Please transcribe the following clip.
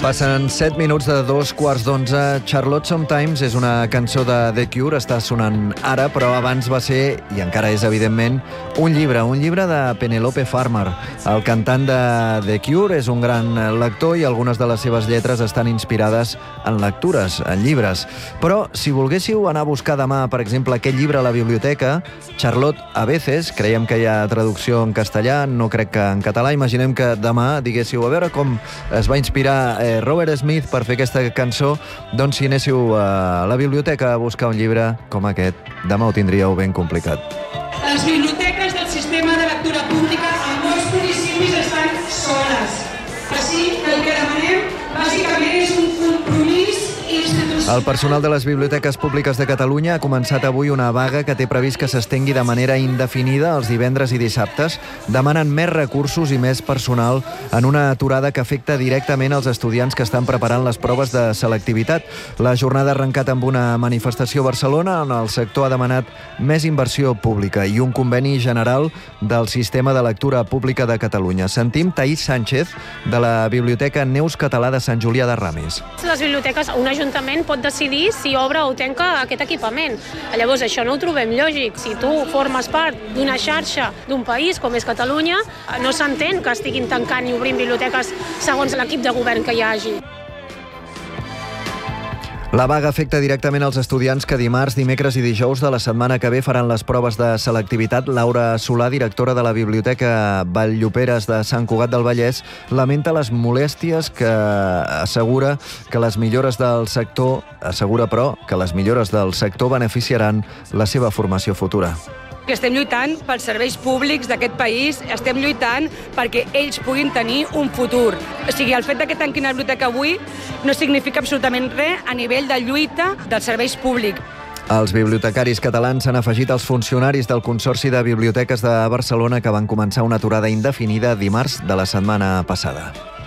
Passen 7 minuts de 2:15. Charlotte Sometimes és una cançó de The Cure, està sonant ara, però abans va ser, i encara és evidentment, un llibre de Penelope Farmer. El cantant de The Cure és un gran lector i algunes de les seves lletres estan inspirades en lectures, en llibres. Però si volguéssiu anar a buscar demà, per exemple, aquest llibre a la biblioteca, Charlotte a veces, creiem que hi ha traducció en castellà, no crec que en català, imaginem que demà diguéssiu a veure com es va inspirar Robert Smith per fer aquesta cançó, doncs si anéssiu a la biblioteca a buscar un llibre com aquest, demà ho tindríeu ben complicat. Les biblioteques del sistema de lectura pública en molts municipis estan soles. Així que el que demanem bàsicament és un compromís institucional. El personal de les biblioteques públiques de Catalunya ha començat avui una vaga que té previst que s'estengui de manera indefinida els divendres i dissabtes. Demanen més recursos i més personal en una aturada que afecta directament els estudiants que estan preparant les proves de selectivitat. La jornada ha arrencat amb una manifestació a Barcelona on el sector ha demanat més inversió pública i un conveni general del sistema de lectura pública de Catalunya. Sentim Taís Sánchez, de la Biblioteca Neus Català de Sant Julià de Ramis. Les biblioteques, un ajuntament pot decidir si obre o tanca aquest equipament. Llavors, això no ho trobem lògic. Si tu formes part d'una xarxa d'un país com és Catalunya, no s'entén que estiguin tancant i obrint biblioteques segons l'equip de govern que hi hagi. La vaga afecta directament els estudiants que dimarts, dimecres i dijous de la setmana que ve faran les proves de selectivitat. Laura Solà, directora de la Biblioteca Vall-lloperes de Sant Cugat del Vallès, lamenta les molèsties que assegura però que les millores del sector beneficiaran la seva formació futura. Que estem lluitant pels serveis públics d'aquest país, estem lluitant perquè ells puguin tenir un futur. O sigui, el fet que tanquin la biblioteca avui no significa absolutament res a nivell de lluita dels serveis públics. Els bibliotecaris catalans s'han afegit als funcionaris del Consorci de Biblioteques de Barcelona que van començar una aturada indefinida dimarts de la setmana passada.